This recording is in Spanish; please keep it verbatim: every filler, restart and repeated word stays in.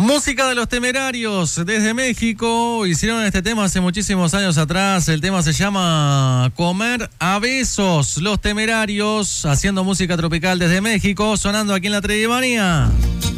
Música de Los Temerarios desde México. Hicieron este tema hace muchísimos años atrás. El tema se llama Comer a Besos. Los Temerarios haciendo música tropical desde México, sonando aquí en la Tridimanía.